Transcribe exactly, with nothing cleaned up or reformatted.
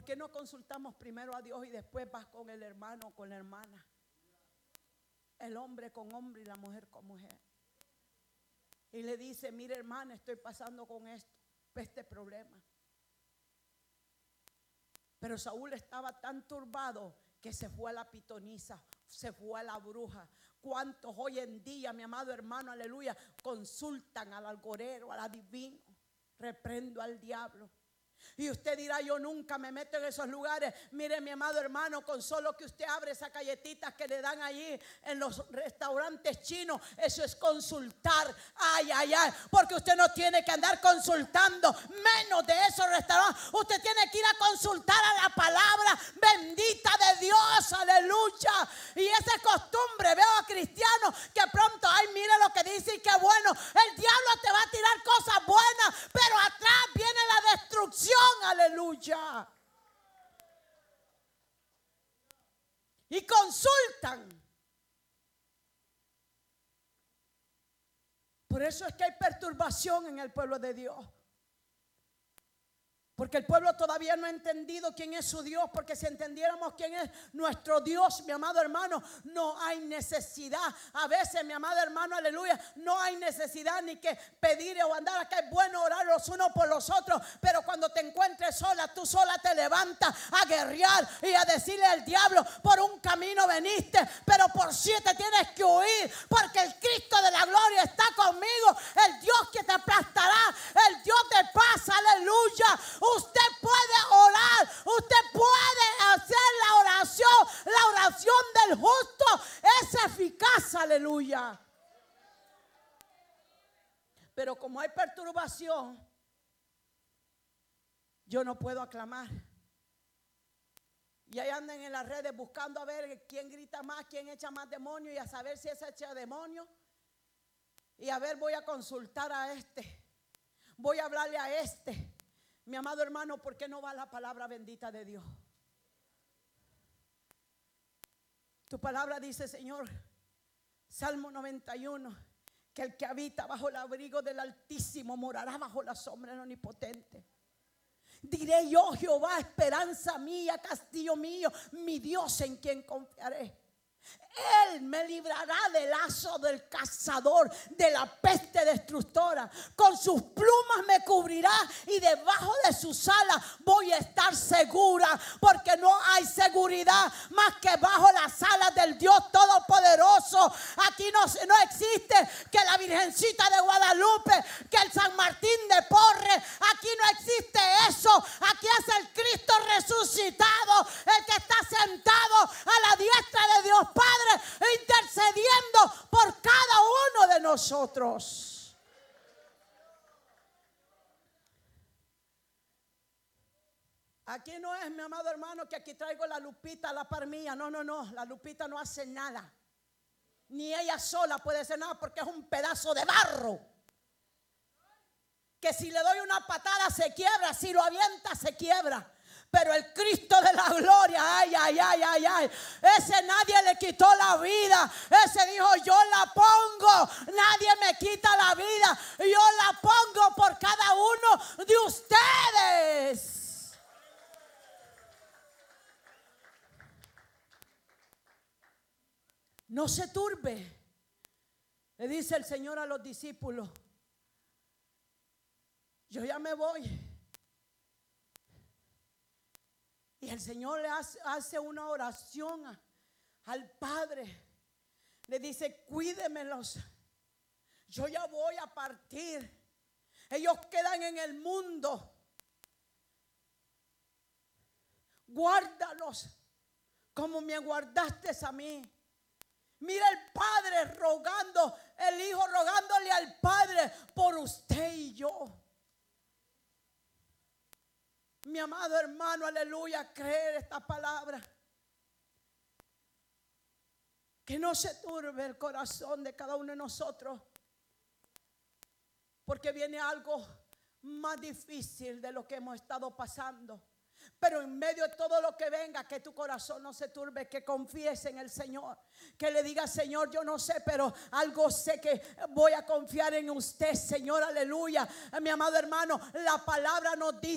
¿Por qué no consultamos primero a Dios y después vas con el hermano o con la hermana? El hombre con hombre y la mujer con mujer. Y le dice, mire hermana, estoy pasando con esto, este problema. Pero Saúl estaba tan turbado que se fue a la pitonisa, se fue a la bruja. ¿Cuántos hoy en día, mi amado hermano, aleluya, consultan al algorero, al adivino? Reprendo al diablo. Y usted dirá, yo nunca me meto en esos lugares. Mire, mi amado hermano, con solo que usted abre esas galletitas que le dan allí en los restaurantes chinos, eso es consultar. Ay, ay, ay, porque usted no tiene que andar consultando menos de esos restaurantes. Usted tiene que ir a consultar a la palabra bendita de Dios, aleluya. Y esa costumbre, veo a cristianos que pronto, ay, mire lo que dice y qué bueno. El diablo te va a tirar cosas buenas, pero atrás viene la destrucción. Aleluya. Y consultan. Por eso es que hay perturbación en el pueblo de Dios. Porque el pueblo todavía no ha entendido quién es su Dios. Porque si entendiéramos quién es nuestro Dios, mi amado hermano, no hay necesidad. A veces, mi amado hermano, aleluya, no hay necesidad ni que pedir o andar. Acá es bueno orar los unos por los otros. Pero cuando te encuentres sola, tú sola te levantas a guerrear y a decirle al diablo, por un camino veniste, pero por siete tienes que huir. Porque el Cristo de la gloria está conmigo. El Dios que te aplastará, el Dios de paz, aleluya. Usted puede orar, usted puede hacer la oración. La oración del justo es eficaz, aleluya. Pero como hay perturbación, yo no puedo aclamar. Y ahí andan en las redes buscando a ver quién grita más, quién echa más demonio y a saber si ese echa demonio. Y a ver, voy a consultar a este, voy a hablarle a este. Mi amado hermano, ¿por qué no va la palabra bendita de Dios? Tu palabra dice, Señor, Salmo noventa y uno, que el que habita bajo el abrigo del Altísimo morará bajo la sombra del Omnipotente. Diré yo, Jehová, esperanza mía, castillo mío, mi Dios en quien confiaré. Él me librará del lazo del cazador, de la peste destructora. Con sus plumas me cubrirá y debajo de sus alas voy a estar segura. Porque no hay seguridad más que bajo las alas del Dios Todopoderoso. Aquí no, no existe que la Virgencita de Guadalupe, que el San Martín de Porres. Aquí no existe eso. Aquí es el Cristo resucitado, el que está sentado a la diestra de Dios Padre, intercediendo por cada uno de nosotros. Aquí no es, mi amado hermano, que aquí traigo la Lupita a la par mía. No, no, no, la Lupita no hace nada. Ni ella sola puede hacer nada porque es un pedazo de barro. Que si le doy una patada se quiebra, si lo avienta se quiebra. Pero el Cristo de la gloria, ay, ay, ay, ay, ay, ese nadie le quitó la vida. Ese dijo, yo la pongo, nadie me quita la vida. Yo la pongo por cada uno de ustedes. No se turbe, le dice el Señor a los discípulos. Yo ya me voy. Y el Señor le hace, hace una oración a, al Padre. Le dice, cuídemelos. Yo ya voy a partir. Ellos quedan en el mundo. Guárdalos como me guardaste a mí. Mira el Padre rogando, el Hijo rogándole al Padre por usted y yo. Mi amado hermano, aleluya, creer esta palabra. Que no se turbe el corazón de cada uno de nosotros. Porque viene algo más difícil de lo que hemos estado pasando. Pero en medio de todo lo que venga, que tu corazón no se turbe, que confíes en el Señor. Que le digas, Señor, yo no sé, pero algo sé que voy a confiar en usted, Señor, aleluya. Mi amado hermano, la palabra nos dice